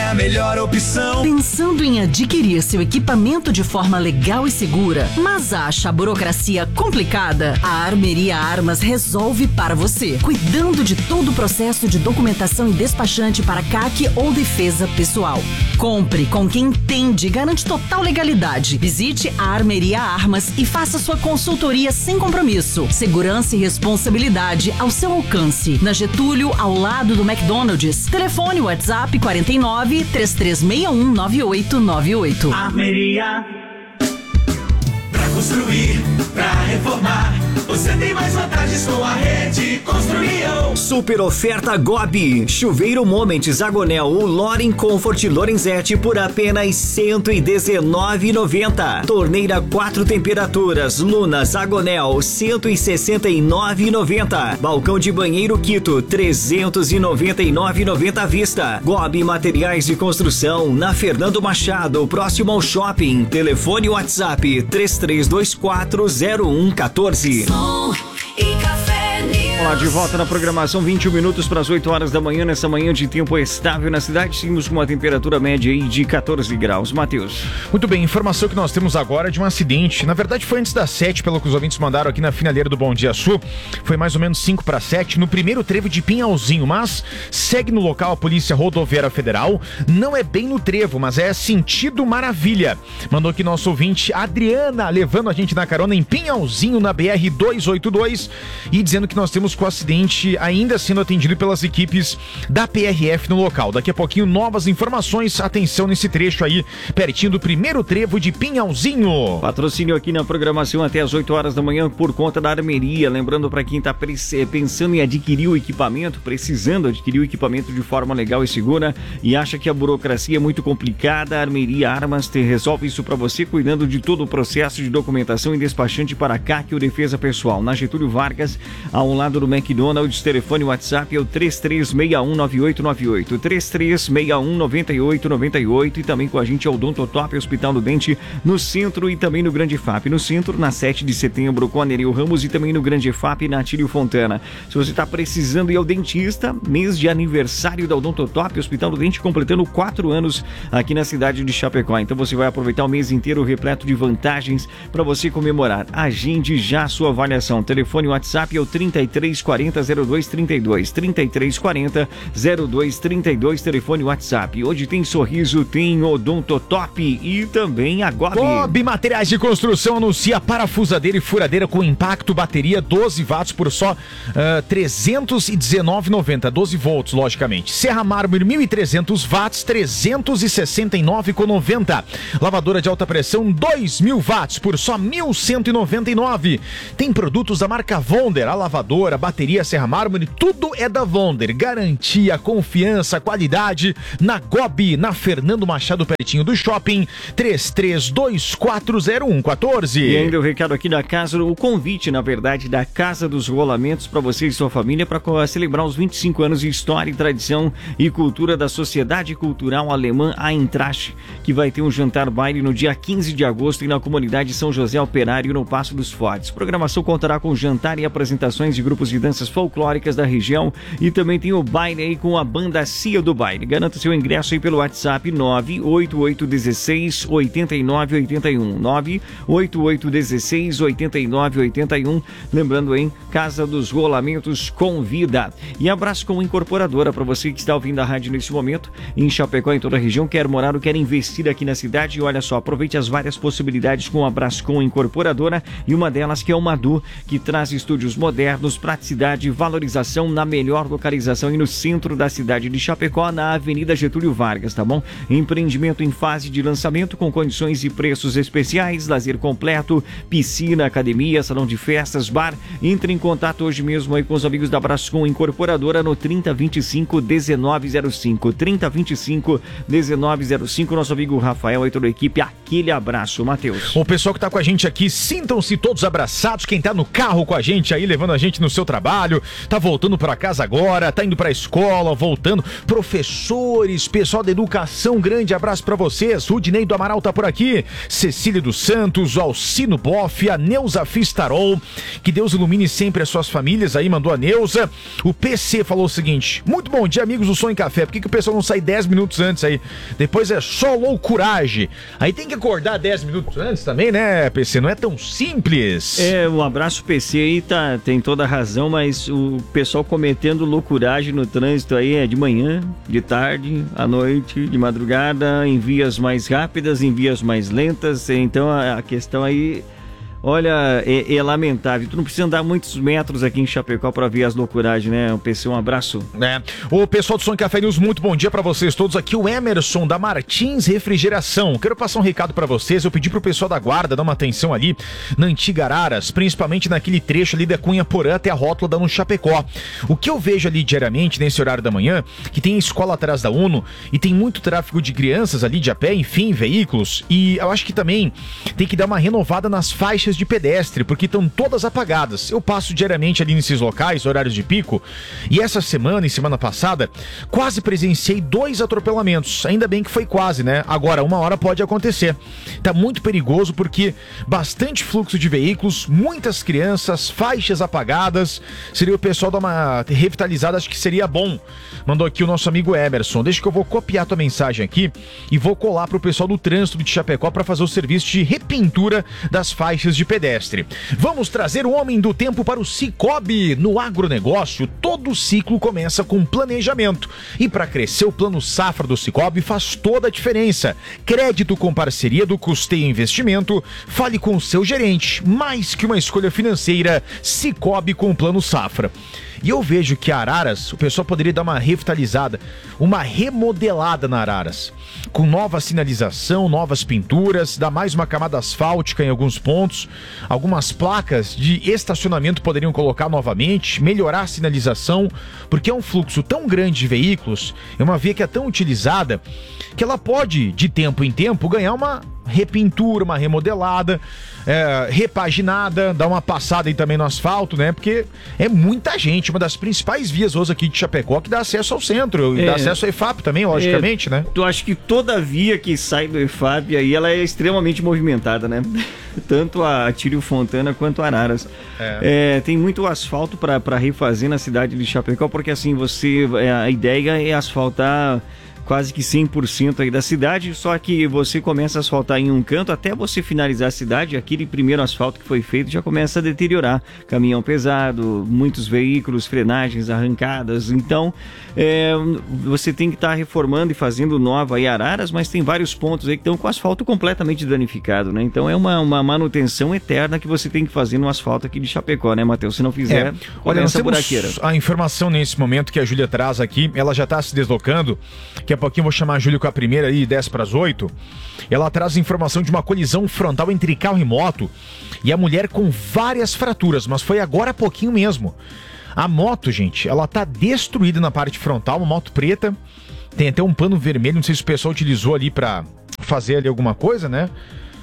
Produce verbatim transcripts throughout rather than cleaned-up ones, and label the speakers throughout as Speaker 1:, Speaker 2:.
Speaker 1: a melhor opção.
Speaker 2: Pensando em adquirir seu equipamento de forma legal e segura, mas acha a burocracia complicada? A Armeria Armas resolve para você, cuidando de todo o processo de documentação e despachante para C A C ou defesa pessoal. Compre com quem entende e garante total legalidade. Visite a Armeria Armas e faça sua consultoria sem compromisso. Segurança e responsabilidade ao seu alcance. Na Getúlio, ao lado do McDonald's. Telefone WhatsApp quarenta e nove, três três seis um, nove oito nove oito.
Speaker 1: Armeria. Pra construir, pra reformar, você tem mais vantagens com a Rede Construião.
Speaker 3: Super oferta Gobi. Chuveiro Moments Agonel Loren Comfort Lorenzetti por apenas cento e dezenove reais e noventa centavos. Torneira quatro temperaturas Lunas Agonel cento e sessenta e nove reais e noventa centavos. Balcão de banheiro Quito trezentos e noventa e nove reais e noventa centavos à vista. Gobi Materiais de Construção na Fernando Machado, próximo ao shopping. Telefone WhatsApp três três dois quatro zero um um quatro.
Speaker 4: Som e Café News.
Speaker 5: Olá, de volta na programação, vinte e um minutos para as oito horas da manhã, nessa manhã de tempo estável na cidade, seguimos com uma temperatura média aí de quatorze graus. Matheus.
Speaker 6: Muito bem, informação que nós temos agora é de um acidente, na verdade foi antes das sete, pelo que os ouvintes mandaram aqui na finaleira do Bom Dia Sul, foi mais ou menos cinco para sete, no primeiro trevo de Pinhalzinho, mas segue no local a Polícia Rodoviária Federal, não é bem no trevo, mas é sentido Maravilha. Mandou aqui nosso ouvinte Adriana, levando a gente na carona em Pinhalzinho, na B R duzentos e oitenta e dois, e dizendo que nós temos com o acidente ainda sendo atendido pelas equipes da P R F no local. Daqui a pouquinho, novas informações, atenção nesse trecho aí, pertinho do primeiro trevo de Pinhalzinho.
Speaker 5: Patrocínio aqui na programação até as oito horas da manhã por conta da Armeria. Lembrando para quem está pensando em adquirir o equipamento, precisando adquirir o equipamento de forma legal e segura e acha que a burocracia é muito complicada, a Armeria Armas te resolve isso para você, cuidando de todo o processo de documentação e despachante para C A C ou defesa pessoal. Na Getúlio Vargas, ao lado do McDonald's, telefone WhatsApp é o três três seis um nove oito nove oito, três três seis um nove oito nove oito, e também com a gente é o Odontotop Hospital do Dente, no centro e também no Grande F A P. No centro, na sete de setembro, com a Nereu Ramos, e também no Grande F A P, na Atílio Fontana. Se você está precisando ir ao dentista, mês de aniversário da Odontotop Hospital do Dente, completando quatro anos aqui na cidade de Chapecó. Então você vai aproveitar o mês inteiro repleto de vantagens para você comemorar. Agende já a sua avaliação. Telefone WhatsApp é o trinta e três quarenta, zero dois trinta e dois, trinta e três quarenta, zero dois trinta e dois, telefone WhatsApp. Hoje tem sorriso, tem Odontotop e também a Gobi.
Speaker 6: Gobi Materiais de Construção anuncia parafusadeira e furadeira com impacto, bateria doze watts por só uh, trezentos e dezenove reais e noventa centavos, doze volts, logicamente. Serra Mármore mil e trezentos watts, trezentos e sessenta e nove reais e noventa centavos. Lavadora de alta pressão dois mil watts por só mil cento e noventa e nove reais. Tem produtos da marca Wonder, a lavadora, bateria Serra Mármore, tudo é da Wonder. Garantia, confiança, qualidade na Gobi, na Fernando Machado, pertinho do shopping, três três dois quatro zero um um quatro.
Speaker 5: E ainda o recado aqui da casa, o convite, na verdade, da Casa dos Rolamentos para você e sua família para celebrar os vinte e cinco anos de história, tradição e cultura da Sociedade Cultural Alemã Eintracht, que vai ter um jantar baile no dia quinze de agosto e na comunidade São José Operário, no Passo dos Fortes. A programação contará com jantar e apresentações de grupos de danças folclóricas da região e também tem o baile aí com a banda Cia do Baile. Garanta seu ingresso aí pelo WhatsApp nove oito oito um seis, oito nove oito um, nove oito oito um seis, oito nove oito um. Lembrando, hein, Casa dos Rolamentos convida. E abraço com a incorporadora para você que está ouvindo a rádio nesse momento, em Chapecó, em toda a região, quer morar ou quer investir aqui na cidade. E olha só, aproveite as várias possibilidades com a Brascom Incorporadora, e uma delas que é o Madu, que traz estúdios modernos, praticidade e valorização na melhor localização e no centro da cidade de Chapecó, na Avenida Getúlio Vargas, tá bom? Empreendimento em fase de lançamento com condições e preços especiais, lazer completo, piscina, academia, salão de festas, bar. Entre em contato hoje mesmo aí com os amigos da Brascom Incorporadora no trinta, vinte e cinco, dezenove zero cinco, trinta, vinte e cinco, dezenove zero cinco. Nosso amigo Rafael e toda a equipe, aquele abraço, Matheus.
Speaker 6: O pessoal que tá com a gente aqui, sintam-se todos abraçados. Quem tá no carro com a gente aí, levando a gente no seu seu trabalho, tá voltando para casa agora, tá indo pra escola, voltando, professores, pessoal da educação, grande abraço para vocês. Rudinei do Amaral tá por aqui, Cecília dos Santos, Alcino Boff, a Neuza Fistarol, que Deus ilumine sempre as suas famílias, aí mandou a Neuza. O P C falou o seguinte: muito bom dia, amigos do Som e Café, por que, que o pessoal não sai dez minutos antes aí? Depois é só loucuragem. Aí tem que acordar dez minutos antes também, né, P C? Não é tão simples.
Speaker 5: É, um abraço P C aí, tá, tem toda a razão, mas o pessoal cometendo loucuragem no trânsito aí é de manhã, de tarde, à noite, de madrugada, em vias mais rápidas, em vias mais lentas, então a, a questão aí... Olha, é, é lamentável. Tu não precisa andar muitos metros aqui em Chapecó para ver as loucuragens, né? O P C, um abraço.
Speaker 6: É. O pessoal do Som e Café News, muito bom dia para vocês todos. Aqui o Emerson da Martins Refrigeração. Quero passar um recado para vocês. Eu pedi pro pessoal da guarda dar uma atenção ali na Antiga Araras, principalmente naquele trecho ali da Cunha Porã até a rótula da no Chapecó. O que eu vejo ali diariamente, nesse horário da manhã, que tem a escola atrás da UNO e tem muito tráfego de crianças ali de a pé, enfim, veículos. E eu acho que também tem que dar uma renovada nas faixas de pedestre, porque estão todas apagadas. Eu passo diariamente ali nesses locais, horários de pico, e essa semana e semana passada quase presenciei dois atropelamentos. Ainda bem que foi quase, né? Agora, uma hora pode acontecer. Tá muito perigoso porque bastante fluxo de veículos, muitas crianças, faixas apagadas. Seria o pessoal dar uma revitalizada, acho que seria bom. Mandou aqui o nosso amigo Emerson. Deixa que eu vou copiar tua mensagem aqui e vou colar pro pessoal do trânsito de Chapecó para fazer o serviço de repintura das faixas de pedestre. Vamos trazer o homem do tempo para o Cicobi. No agronegócio, todo ciclo começa com planejamento. E para crescer, o plano safra do Cicobi faz toda a diferença. Crédito com parceria do Custeio Investimento. Fale com o seu gerente. Mais que uma escolha financeira, Cicobi com o plano safra. E eu vejo que a Araras, o pessoal poderia dar uma revitalizada, uma remodelada na Araras, com nova sinalização, novas pinturas, dar mais uma camada asfáltica em alguns pontos, algumas placas de estacionamento poderiam colocar novamente, melhorar a sinalização, porque é um fluxo tão grande de veículos, é uma via que é tão utilizada, que ela pode, de tempo em tempo, ganhar uma repintura, uma remodelada, é, repaginada, dar uma passada aí também no asfalto, né? Porque é muita gente, uma das principais vias hoje aqui de Chapecó que dá acesso ao centro, e é, dá acesso ao E F A P também, logicamente, é, né?
Speaker 5: Tu acha que toda via que sai do E F A P aí, ela é extremamente movimentada, né? Tanto a Tírio Fontana quanto a Araras. É. É, tem muito asfalto para refazer na cidade de Chapecó, porque assim, você, a ideia é asfaltar quase que cem por cento aí da cidade, só que você começa a asfaltar em um canto, até você finalizar a cidade, aquele primeiro asfalto que foi feito já começa a deteriorar. Caminhão pesado, muitos veículos, frenagens, arrancadas, então é, você tem que estar tá reformando e fazendo nova aí Araras, mas tem vários pontos aí que estão com o asfalto completamente danificado, né? Então é uma, uma manutenção eterna que você tem que fazer no asfalto aqui de Chapecó, né, Matheus? Se não fizer,
Speaker 6: é. Olha, nós temos
Speaker 5: buraqueira.
Speaker 6: A informação nesse momento que a Júlia traz aqui, ela já está se deslocando, que a pouquinho eu vou chamar a Júlia com a primeira aí, dez para as oito. Ela traz informação de uma colisão frontal entre carro e moto e a mulher com várias fraturas, mas foi agora há pouquinho mesmo. A moto, gente, ela tá destruída na parte frontal, uma moto preta, tem até um pano vermelho, não sei se o pessoal utilizou ali para fazer ali alguma coisa, né?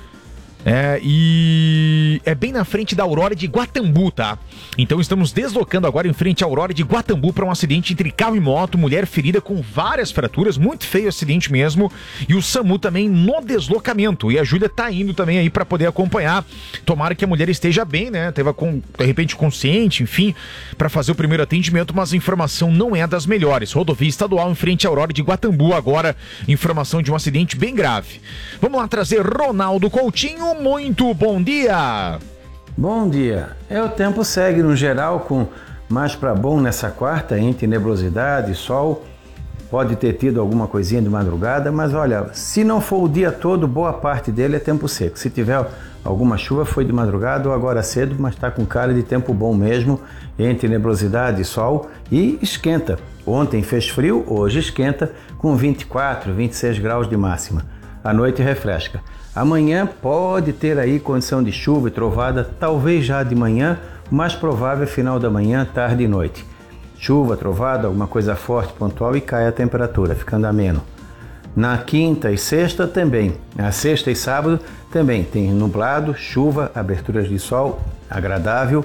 Speaker 6: É, e é bem na frente da Aurora de Guatambu, tá? Então estamos deslocando agora em frente à Aurora de Guatambu para um acidente entre carro e moto, mulher ferida com várias fraturas, muito feio o acidente mesmo, e o SAMU também no deslocamento, e a Júlia tá indo também aí para poder acompanhar, tomara que a mulher esteja bem, né? Teve com, de repente consciente, enfim, para fazer o primeiro atendimento, mas a informação não é das melhores. Rodovia estadual em frente à Aurora de Guatambu agora, informação de um acidente bem grave. Vamos lá trazer Ronaldo Coutinho. Muito bom dia!
Speaker 7: Bom dia! É, o tempo segue no geral com mais para bom nessa quarta, entre nebulosidade, sol. Pode ter tido alguma coisinha de madrugada, mas olha, se não for o dia todo, boa parte dele é tempo seco. Se tiver alguma chuva, foi de madrugada ou agora cedo, mas está com cara de tempo bom mesmo, entre nebulosidade e sol, e esquenta. Ontem fez frio, hoje esquenta, com vinte e quatro, vinte e seis graus de máxima. À noite refresca. Amanhã pode ter aí condição de chuva e trovada, talvez já de manhã, o mais provável é final da manhã, tarde e noite. Chuva, trovada, alguma coisa forte, pontual e cai a temperatura, ficando ameno. Na quinta e sexta também, na sexta e sábado também tem nublado, chuva, aberturas de sol, agradável,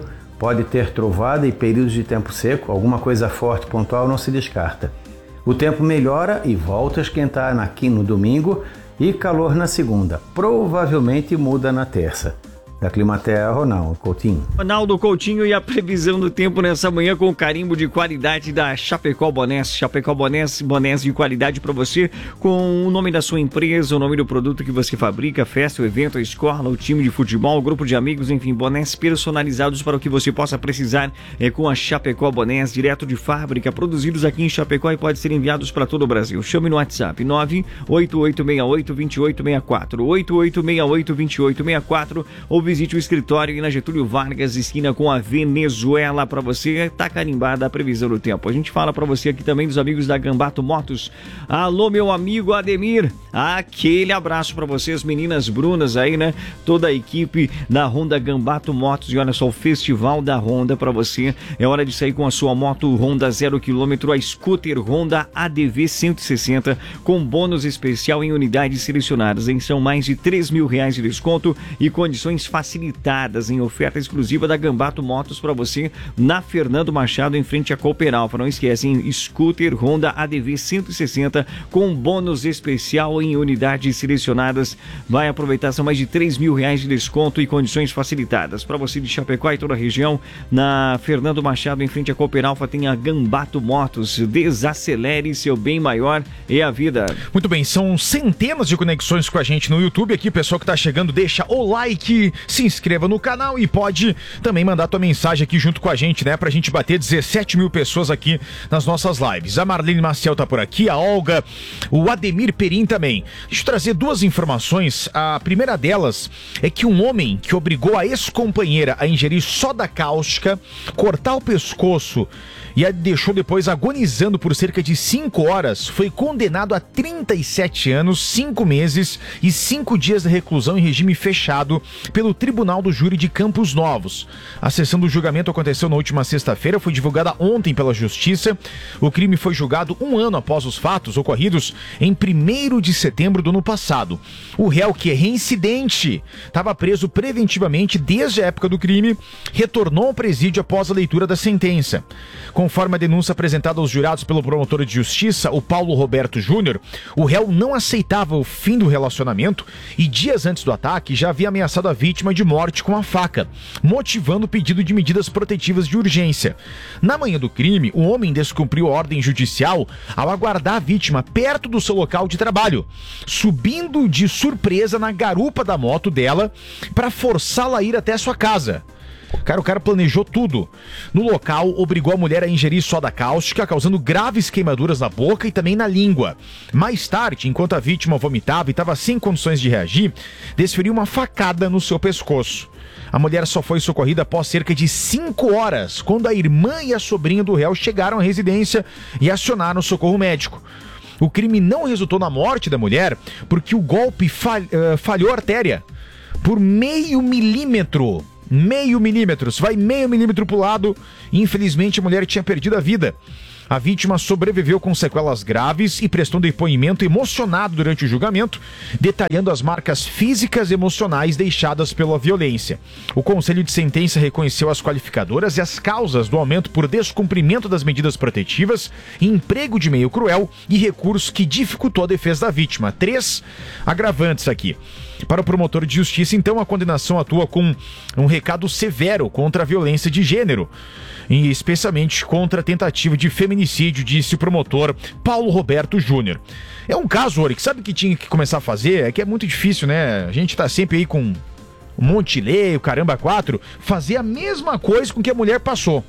Speaker 7: Pode ter trovada e períodos de tempo seco, alguma coisa forte pontual não se descarta. O tempo melhora e volta a esquentar aqui no domingo e calor na segunda. Provavelmente muda na terça. Da Climaterra, Ronaldo Coutinho.
Speaker 5: Ronaldo Coutinho e a previsão do tempo nessa manhã com o carimbo de qualidade da Chapecó Bonés. Chapecó Bonés, bonés de qualidade para você, com o nome da sua empresa, o nome do produto que você fabrica, festa, o evento, a escola, o time de futebol, o grupo de amigos, enfim, bonés personalizados para o que você possa precisar é, com a Chapecó Bonés, direto de fábrica, produzidos aqui em Chapecó e pode ser enviados para todo o Brasil. Chame no WhatsApp nove oito oito seis oito, dois oito seis quatro, oito oito seis oito, dois oito seis quatro ou visite o escritório na Getúlio Vargas, esquina com a Venezuela, para você. Tá carimbada a previsão do tempo. A gente fala para você aqui também dos amigos da Gambato Motos. Alô, meu amigo Ademir, aquele abraço para vocês, meninas brunas aí, né? Toda a equipe da Honda Gambato Motos. E olha só, o festival da Honda para você. É hora de sair com a sua moto Honda zero quilômetro, a scooter Honda A D V cento e sessenta, com bônus especial em unidades selecionadas. Em são mais de três mil reais de desconto e condições facilitadas em oferta exclusiva da Gambato Motos para você na Fernando Machado, em frente a Cooper Alfa. Não esquecem, scooter Honda A D V cento e sessenta com bônus especial em unidades selecionadas. Vai aproveitar, são mais de três mil reais de desconto e condições facilitadas para você de Chapecó e toda a região. Na Fernando Machado, em frente a Cooper Alfa, tem a Gambato Motos. Desacelere seu bem maior e a vida.
Speaker 6: Muito bem, são centenas de conexões com a gente no YouTube aqui. Pessoal que tá chegando, deixa o like, se inscreva no canal e pode também mandar tua mensagem aqui junto com a gente, né? Pra gente bater dezessete mil pessoas aqui nas nossas lives. A Marlene Maciel tá por aqui, a Olga, o Ademir Perim também. Deixa eu trazer duas informações. A primeira delas é que um homem que obrigou a ex-companheira a ingerir soda cáustica, cortar o pescoço e a deixou depois agonizando por cerca de cinco horas, foi condenado a trinta e sete anos, cinco meses e cinco dias de reclusão em regime fechado pelo Tribunal do Júri de Campos Novos. A sessão do julgamento aconteceu na última sexta-feira, foi divulgada ontem pela Justiça. O crime foi julgado um ano após os fatos ocorridos em primeiro de setembro do ano passado. O réu, que é reincidente, estava preso preventivamente desde a época do crime, retornou ao presídio após a leitura da sentença. Conforme a denúncia apresentada aos jurados pelo promotor de justiça, o Paulo Roberto Júnior, o réu não aceitava o fim do relacionamento e dias antes do ataque já havia ameaçado a vítima de morte com a faca, motivando o pedido de medidas protetivas de urgência. Na manhã do crime, o homem descumpriu a ordem judicial ao aguardar a vítima perto do seu local de trabalho, subindo de surpresa na garupa da moto dela para forçá-la a ir até sua casa. Cara, o cara planejou tudo. No local, obrigou a mulher a ingerir soda cáustica, causando graves queimaduras na boca e também na língua. Mais tarde, enquanto a vítima vomitava e estava sem condições de reagir, desferiu uma facada no seu pescoço. A mulher só foi socorrida após cerca de cinco horas, quando a irmã e a sobrinha do réu chegaram à residência e acionaram o socorro médico. O crime não resultou na morte da mulher porque o golpe falh- uh, falhou a artéria por meio milímetro. Meio milímetro, vai meio milímetro pro lado e infelizmente a mulher tinha perdido a vida. A vítima sobreviveu com sequelas graves e prestou um depoimento emocionado durante o julgamento, detalhando as marcas físicas e emocionais deixadas pela violência. O Conselho de Sentença reconheceu as qualificadoras e as causas do aumento por descumprimento das medidas protetivas, emprego de meio cruel e recurso que dificultou a defesa da vítima. Três agravantes aqui. Para o promotor de justiça, então, a condenação atua com um recado severo contra a violência de gênero, e especialmente contra a tentativa de feminicídio, disse o promotor Paulo Roberto Júnior. É um caso, Ori, que sabe o que tinha que começar a fazer? É que é muito difícil, né? A gente tá sempre aí com um monte de lei, o caramba quatro, fazer a mesma coisa com que a mulher passou,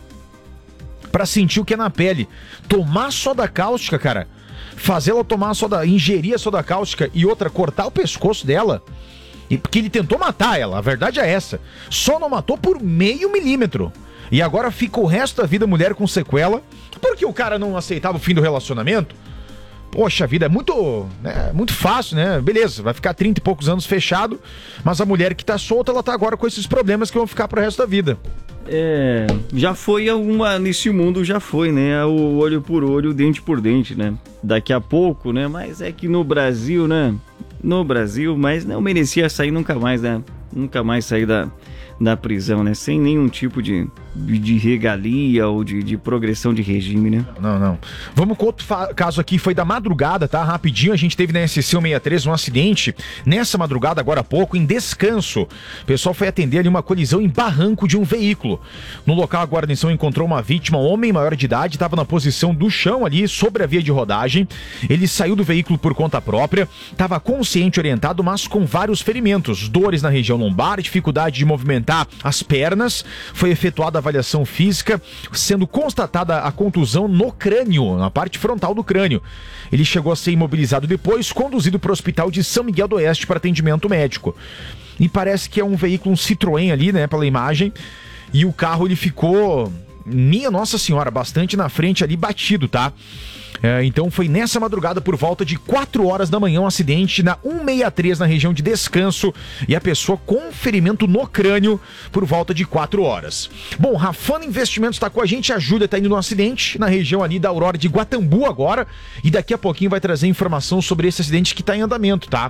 Speaker 6: pra sentir o que é na pele. Tomar soda cáustica, cara, fazer ela tomar soda, ingerir a soda cáustica e outra, cortar o pescoço dela, e porque ele tentou matar ela, a verdade é essa, só não matou por meio milímetro, e agora fica o resto da vida mulher com sequela, porque o cara não aceitava o fim do relacionamento. Poxa vida, é muito, né, muito fácil, né? Beleza, vai ficar trinta e poucos anos fechado, mas a mulher que tá solta, ela tá agora com esses problemas que vão ficar pro resto da vida.
Speaker 5: É, já foi alguma, nesse mundo já foi, né? O olho por olho, dente por dente, né? Daqui a pouco, né? Mas é que no Brasil, né? No Brasil, mas não merecia sair nunca mais, né? Nunca mais sair da, da prisão, né? Sem nenhum tipo de, de regalia ou de, de progressão de regime, né?
Speaker 6: Não, não. Vamos com outro caso aqui, foi da madrugada, tá? Rapidinho, a gente teve na S C cento e sessenta e três um acidente, nessa madrugada, agora há pouco, em Descanso. O pessoal foi atender ali uma colisão em barranco de um veículo. No local, a guarnição encontrou uma vítima, um homem maior de idade, estava na posição do chão ali, sobre a via de rodagem. Ele saiu do veículo por conta própria, estava consciente, orientado, mas com vários ferimentos, dores na região lombar, dificuldade de movimentar as pernas. Foi efetuada a avaliação física, sendo constatada a contusão no crânio, na parte frontal do crânio. Ele chegou a ser imobilizado depois, conduzido para o hospital de São Miguel do Oeste para atendimento médico. E parece que é um veículo, um Citroën ali, né, pela imagem, e o carro ele ficou, minha Nossa Senhora, bastante na frente ali, batido, tá? É, então foi nessa madrugada, por volta de quatro horas da manhã, um acidente na cento e sessenta e três, na região de Descanso, e a pessoa com ferimento no crânio por volta de quatro horas. Bom, Rafano Investimentos está com a gente, a Júlia está indo no acidente na região ali da Aurora de Guatambu agora, e daqui a pouquinho vai trazer informação sobre esse acidente que está em andamento, tá?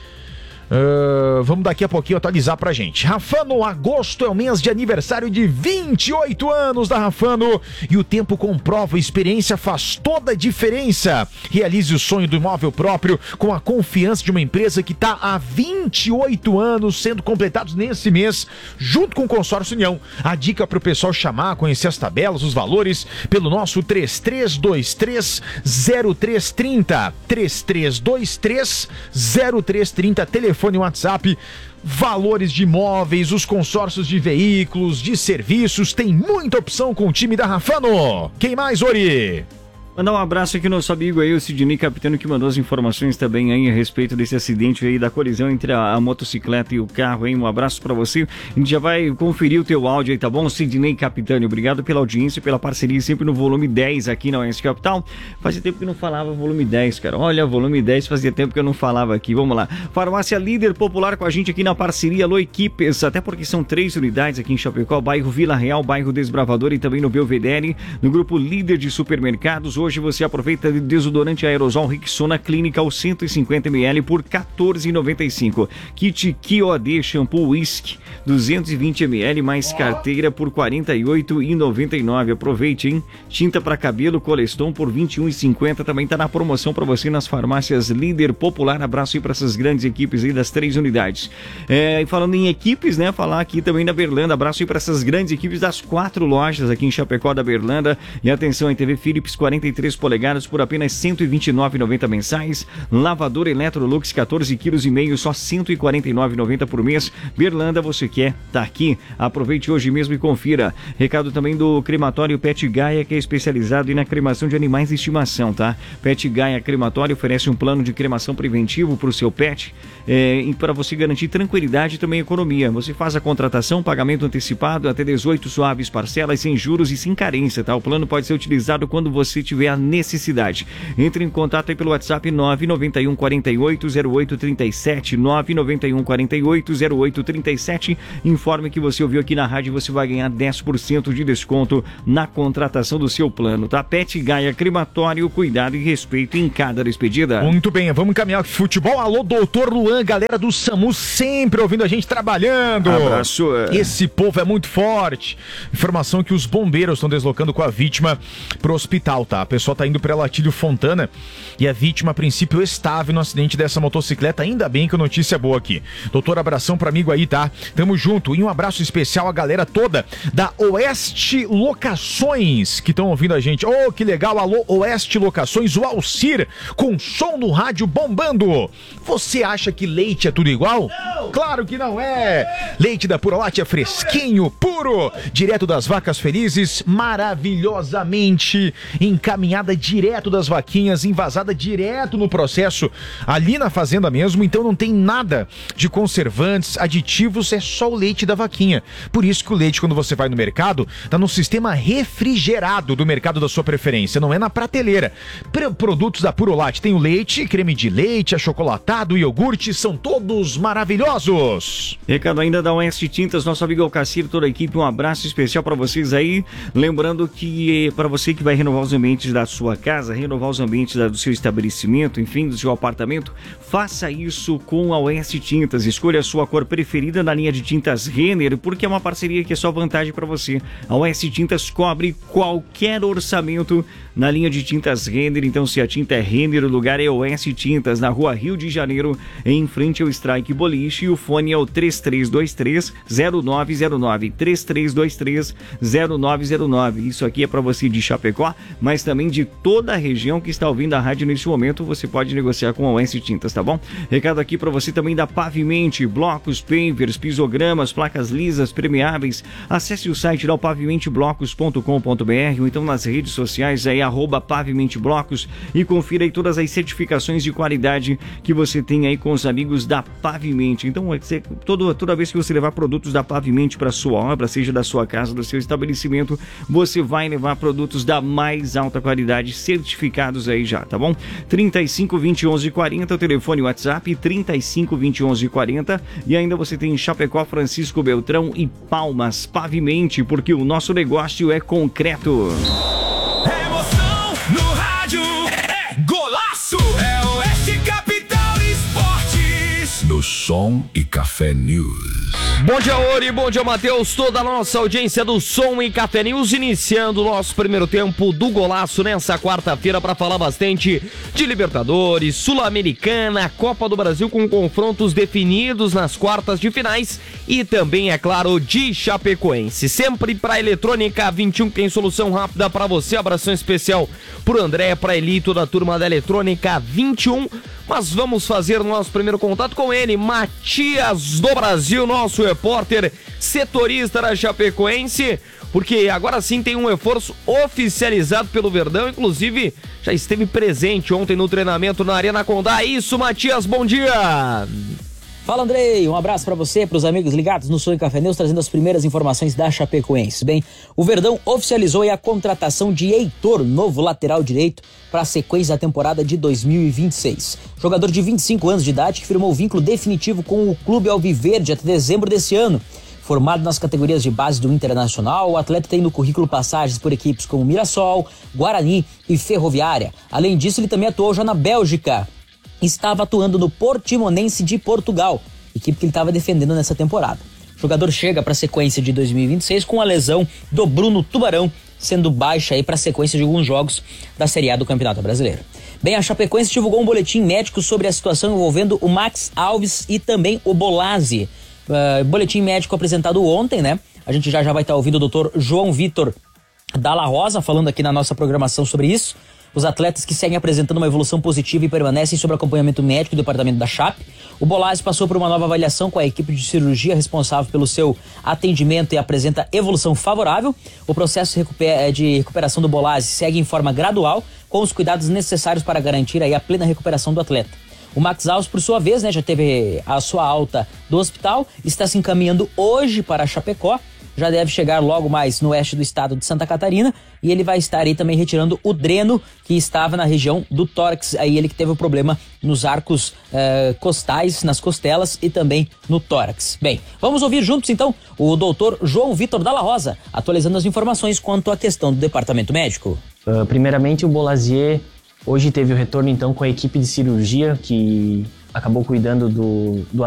Speaker 6: Uh, vamos daqui a pouquinho atualizar pra gente. Rafano, agosto é o mês de aniversário de vinte e oito anos da Rafano, e o tempo comprova, a experiência faz toda a diferença. Realize o sonho do imóvel próprio com a confiança de uma empresa que está há vinte e oito anos sendo completados nesse mês, junto com o Consórcio União. A dica pro pessoal chamar, conhecer as tabelas, os valores, pelo nosso três três dois três, zero três três zero, três três dois três, zero três três zero, telefone e WhatsApp. Valores de imóveis, os consórcios de veículos, de serviços, tem muita opção com o time da Rafano. Quem mais, Ori?
Speaker 5: Mandar um abraço aqui no nosso amigo aí, o Sidney Capitano, que mandou as informações também aí a respeito desse acidente aí, da colisão entre a, a motocicleta e o carro, hein? Um abraço pra você. A gente já vai conferir o teu áudio aí, tá bom? Sidney Capitano, obrigado pela audiência, pela parceria sempre no volume dez aqui na Oeste Capital. Fazia tempo que não falava volume dez, cara. Olha, volume dez fazia tempo que eu não falava aqui. Vamos lá. Farmácia Líder Popular com a gente aqui na parceria. Alô, equipes, até porque são três unidades aqui em Chapecó, bairro Vila Real, bairro Desbravador e também no Belvedere, no grupo Líder de Supermercados. Hoje você aproveita de desodorante aerosol Rexona Clinical cento e cinquenta mililitros por quatorze reais e noventa e cinco centavos. Kit Q O D Shampoo Whisky duzentos e vinte mililitros mais carteira por quarenta e oito reais e noventa e nove centavos. Aproveite, hein? Tinta para cabelo Coleston por vinte e um reais e cinquenta centavos. Também está na promoção para você nas farmácias Líder Popular. Abraço aí para essas grandes equipes aí das três unidades. É, e falando em equipes, né? Falar aqui também da Berlanda. Abraço aí para essas grandes equipes das quatro lojas aqui em Chapecó da Berlanda. E atenção, em T V Philips quarenta e três polegadas por apenas cento e vinte e nove reais e noventa centavos mensais. Lavador Electrolux quatorze quilos e meio, só cento e quarenta e nove reais e noventa centavos por mês. Berlanda, você quer? Tá aqui. Aproveite hoje mesmo e confira. Recado também do crematório Pet Gaia, que é especializado na cremação de animais de estimação, tá? Pet Gaia Crematório oferece um plano de cremação preventivo para o seu pet, é, e para você garantir tranquilidade e também economia. Você faz a contratação, pagamento antecipado, até dezoito suaves parcelas, sem juros e sem carência, tá? O plano pode ser utilizado quando você tiver a necessidade. Entre em contato aí pelo WhatsApp nove nove um quatro oito zero oito três sete, nove nove um quatro oito zero oito três sete. Informe que você ouviu aqui na rádio e você vai ganhar dez por cento de desconto na contratação do seu plano, tá? Pet Gaia Crematório, cuidado e respeito em cada despedida.
Speaker 6: Muito bem, vamos encaminhar futebol. Alô, doutor Luan, galera do SAMU sempre ouvindo a gente trabalhando.
Speaker 5: Abraço.
Speaker 6: Esse povo é muito forte. Informação que os bombeiros estão deslocando com a vítima pro hospital, tá? A pessoa tá indo pra Latílio Fontana e a vítima, a princípio, estável no acidente dessa motocicleta. Ainda bem que a notícia é boa aqui. Doutor, abração pro amigo aí, tá? Tamo junto. E um abraço especial à galera toda da Oeste Locações que estão ouvindo a gente. Oh, que legal. Alô, Oeste Locações, o Alcir com som no rádio bombando. Você acha que leite é tudo igual? Não. Claro que não é. Leite da Purolate é fresquinho, puro, direto das vacas felizes, maravilhosamente encaminhada direto das vaquinhas, envasada direto no processo, ali na fazenda mesmo. Então não tem nada de conservantes, aditivos, é só o leite da vaquinha. Por isso que o leite, quando você vai no mercado, tá no sistema refrigerado do mercado da sua preferência, não é na prateleira. Pro- produtos da Purolate, tem o leite, creme de leite, achocolatado, iogurte, são todos maravilhosos.
Speaker 5: Recado ainda da Oeste Tintas, nosso amigo Alcacir, toda a equipe, um abraço especial para vocês aí. Lembrando que para você que vai renovar os ambientes ambientes da sua casa, renovar os ambientes da, do seu estabelecimento, enfim, do seu apartamento, faça isso com a O S Tintas. Escolha a sua cor preferida na linha de tintas Renner, porque é uma parceria que é só vantagem para você. A O S Tintas cobre qualquer orçamento na linha de tintas Renner. Então, se a tinta é Renner, o lugar é O S Tintas, na rua Rio de Janeiro, em frente ao Strike Boliche. E o fone é o três três dois três, zero nove zero nove, três três dois três, zero nove zero nove. Isso aqui é para você de Chapecó, mas também de toda a região que está ouvindo a rádio nesse momento. Você pode negociar com a O S Tintas, tá bom? Recado aqui para você também da Pavimente, blocos, pavers, pisogramas, placas lisas, permeáveis. Acesse o site da pavimente blocos ponto com ponto b r ou então nas redes sociais aí, arroba Pavimente Blocos, e confira aí todas as certificações de qualidade que você tem aí com os amigos da Pavimente. Então, você, todo, toda vez que você levar produtos da Pavimente para sua obra, seja da sua casa, do seu estabelecimento, você vai levar produtos da mais alta qualidade, certificados aí já, tá bom? trinta e cinco, vinte e onze, quarenta, o telefone WhatsApp, trinta e cinco, vinte e onze, quarenta, e ainda você tem Chapecó, Francisco Beltrão e Palmas. Pavimente, porque o nosso negócio é concreto.
Speaker 1: Emoção no rádio é golaço, é Oeste Capital Esportes.
Speaker 8: No Som e Café News.
Speaker 9: Bom dia, Ori, bom dia, Matheus, toda a nossa audiência do Som e Café News, iniciando o nosso primeiro tempo do Golaço nessa quarta-feira para falar bastante de Libertadores, Sul-Americana, Copa do Brasil com confrontos definidos nas quartas de finais e também, é claro, de Chapecoense. Sempre para Eletrônica vinte e um, tem solução rápida para você. Abração especial pro André, pra Eli, toda a turma da Eletrônica vinte e um. Mas vamos fazer o nosso primeiro contato com ele, Matias do Brasil, nosso repórter setorista da Chapecoense, porque agora sim tem um reforço oficializado pelo Verdão, inclusive já esteve presente ontem no treinamento na Arena Condá. Isso, Matias, bom dia!
Speaker 10: Fala, Andrei, um abraço pra você, pros amigos ligados no Som e Café News, trazendo as primeiras informações da Chapecoense. Bem, o Verdão oficializou aí a contratação de Heitor, novo lateral direito, para a sequência da temporada de dois mil e vinte e seis. Jogador de vinte e cinco anos de idade que firmou vínculo definitivo com o clube alviverde até dezembro desse ano. Formado nas categorias de base do Internacional, o atleta tem no currículo passagens por equipes como Mirassol, Guarani e Ferroviária. Além disso, ele também atuou já na Bélgica. Estava atuando no Portimonense de Portugal, equipe que ele estava defendendo nessa temporada. O jogador chega para a sequência de dois mil e vinte e seis com a lesão do Bruno Tubarão, sendo baixa aí para a sequência de alguns jogos da Série A do Campeonato Brasileiro. Bem, a Chapecoense divulgou um boletim médico sobre a situação envolvendo o Max Alves e também o Bolazzi. Uh, boletim médico apresentado ontem, né? A gente já já vai estar ouvindo o doutor João Vitor Dalla Rosa falando aqui na nossa programação sobre isso. Os atletas que seguem apresentando uma evolução positiva e permanecem sob acompanhamento médico do departamento da Chape. O Bolazzi passou por uma nova avaliação com a equipe de cirurgia responsável pelo seu atendimento e apresenta evolução favorável. O processo de recuperação do Bolazzi segue em forma gradual, com os cuidados necessários para garantir aí a plena recuperação do atleta. O Max Alves, por sua vez, né, já teve a sua alta do hospital, está se encaminhando hoje para Chapecó. Já deve chegar logo mais no oeste do estado de Santa Catarina e ele vai estar aí também retirando o dreno que estava na região do tórax, aí ele que teve o problema nos arcos eh, costais, nas costelas e também no tórax. Bem, vamos ouvir juntos então o doutor João Vitor Dalla Rosa, atualizando as informações quanto à questão do departamento médico.
Speaker 11: Uh, primeiramente, o Bolazzi hoje teve o retorno então com a equipe de cirurgia que acabou cuidando do, do